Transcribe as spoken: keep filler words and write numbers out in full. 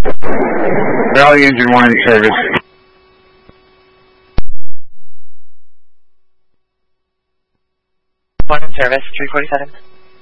Valley Engine one in service. One in service, three forty-seven.